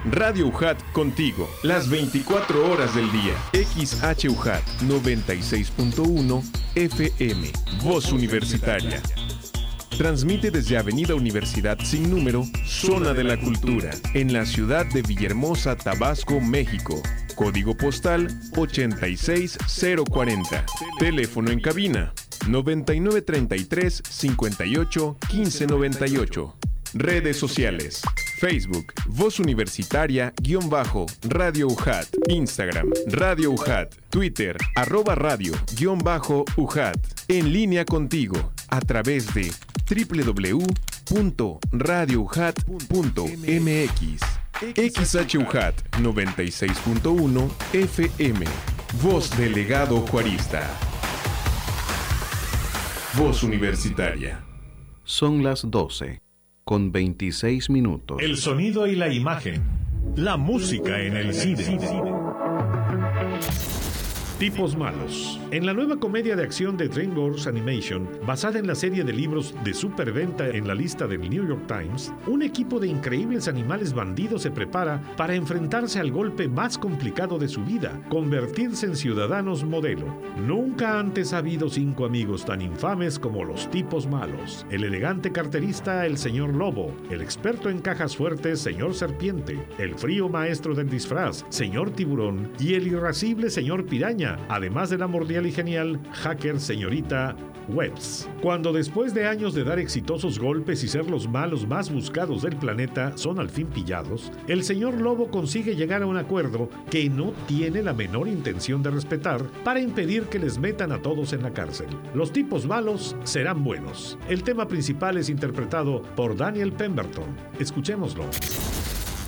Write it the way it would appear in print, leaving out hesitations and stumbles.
Radio UJAT contigo, las 24 horas del día. XHUJAT 96.1 FM, Voz Universitaria. Transmite desde Avenida Universidad sin número, Zona de la Cultura, en la ciudad de Villahermosa, Tabasco, México. Código postal 86040. Teléfono en cabina 9933 58 1598. Redes sociales: Facebook, Voz Universitaria _Radio UJAT, Instagram, Radio UJAT, Twitter, @radio_UJAT. En línea contigo a través de www.radioujat.mx. XHUJAT 96.1 FM, Voz Delegado Juarista. Voz Universitaria. Son las 12:26. El sonido y la imagen. La música en el cine. Tipos malos. En la nueva comedia de acción de DreamWorks Animation, basada en la serie de libros de superventa en la lista del New York Times, un equipo de increíbles animales bandidos se prepara para enfrentarse al golpe más complicado de su vida: convertirse en ciudadanos modelo. Nunca antes ha habido 5 amigos tan infames como los tipos malos: el elegante carterista, el señor Lobo; el experto en cajas fuertes, señor Serpiente; el frío maestro del disfraz, señor Tiburón; y el irascible señor Piraña, además de la mordial y genial hacker señorita Webbs. Cuando después de años de dar exitosos golpes y ser los malos más buscados del planeta son al fin pillados, el señor Lobo consigue llegar a un acuerdo que no tiene la menor intención de respetar para impedir que les metan a todos en la cárcel. Los tipos malos serán buenos. El tema principal es interpretado por Daniel Pemberton. Escuchémoslo.